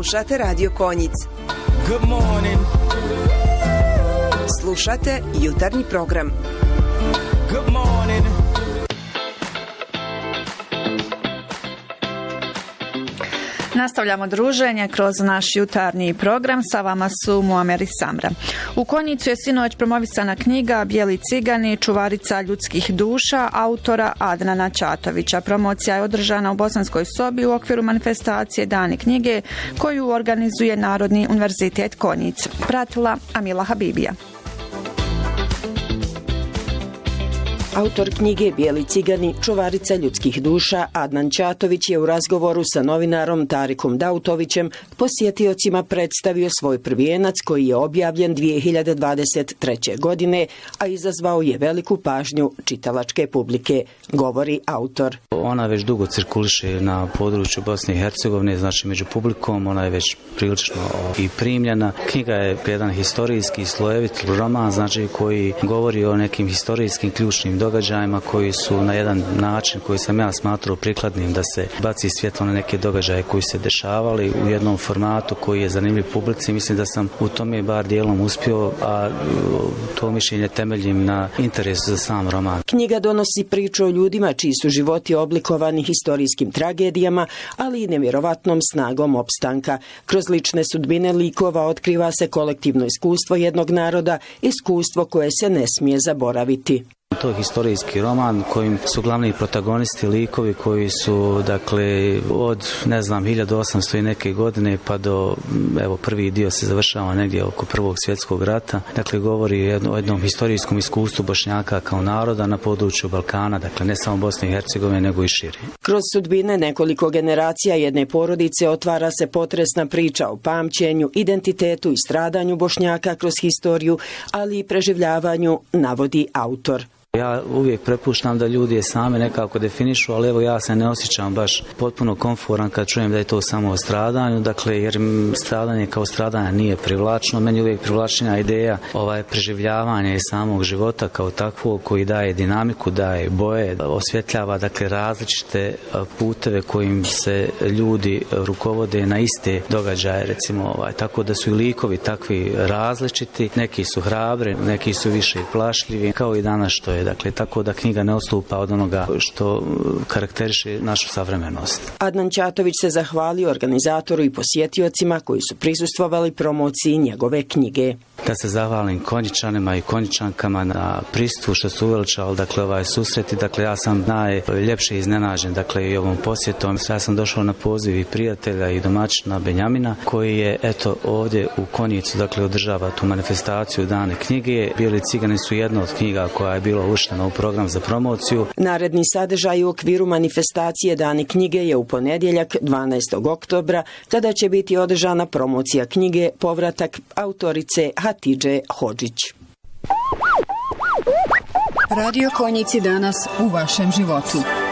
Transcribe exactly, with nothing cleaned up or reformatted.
Slušate Radio Konjic. Good morning. Slušate jutarnji program. Good morning. Nastavljamo druženje kroz naš jutarnji program. Sa vama su Muamer i Samra. U Konjicu je sinoć promovisana knjiga Bijeli cigani, čuvarica ljudskih duša, autora Adnana Ćatovića. Promocija je održana u Bosanskoj sobi u okviru manifestacije Dani knjige koju organizuje Narodni univerzitet Konjic. Pratila Amila Habibija. Autor knjige Bijeli cigani, čuvarica ljudskih duša, Adnan Ćatović je u razgovoru sa novinarom Tarikom Dautovićem posjetiocima predstavio svoj prvijenac koji je objavljen dvije hiljade dvadeset treće. godine, a izazvao je veliku pažnju čitalačke publike, govori autor. Ona već dugo cirkuliše na području Bosne i Hercegovine, znači među publikom, ona je već prilično i primljena. Knjiga je jedan historijski slojevit roman, znači koji govori o nekim historijskim ključnim događajima koji su na jedan način koji sam ja smatrao prikladnim da se baci svjetlo na neke događaje koji se dešavali u jednom formatu koji je zanimljiv publici. Mislim da sam u tome bar dijelom uspio, a to mišljenje temeljim na interesu za sam roman. Knjiga donosi priču o ljudima čiji su životi oblikovani historijskim tragedijama, ali i nevjerovatnom snagom opstanka. Kroz lične sudbine likova otkriva se kolektivno iskustvo jednog naroda, iskustvo koje se ne smije zaboraviti. To je historijski roman kojim su glavni protagonisti likovi koji su, dakle, od, ne znam, hiljadu osamsto i neke godine pa do, evo, prvi dio se završava negdje oko Prvog svjetskog rata. Dakle, govori o jednom historijskom iskustvu Bošnjaka kao naroda na području Balkana, dakle, ne samo Bosne i Hercegovine, nego i šire. Kroz sudbine nekoliko generacija jedne porodice otvara se potresna priča o pamćenju, identitetu i stradanju Bošnjaka kroz historiju, ali i preživljavanju, navodi autor. Ja uvijek prepuštam da ljudi je sami nekako definišu, ali evo ja se ne osjećam baš potpuno komforan kad čujem da je to samo o stradanju, dakle jer stradanje kao stradanje nije privlačno, meni uvijek privlačnija ideja ovaj preživljavanje samog života kao takvog koji daje dinamiku, daje boje, osvjetljava dakle različite puteve kojim se ljudi rukovode na iste događaje, recimo ovaj, tako da su i likovi takvi različiti, neki su hrabri, neki su više plašljivi, kao i danas što je. Dakle, tako da knjiga ne odstupa od onoga što karakteriše našu savremenost. Adnan Ćatović se zahvalio organizatoru i posjetiocima koji su prisustvovali promociji njegove knjige. Da se zahvalim Konjičanima i Konjičankama na pristupu što su uveličali, dakle, ovaj susreti. Dakle, ja sam najljepše iznenađen, dakle, i ovom posjetom. Ja sam došao na poziv i prijatelja i domaćina Benjamina, koji je, eto, ovdje u Konjicu, dakle, održava tu manifestaciju Dane knjige. Bijeli cigani su jedna od knjiga koja je bila uštena u program za promociju. Naredni sadržaj u okviru manifestacije Dani knjige je u ponedjeljak dvanaestog oktobra, kada će biti održana promocija knjige Povratak autorice Hatidže Hodžić. Radio Konjici danas u vašem životu.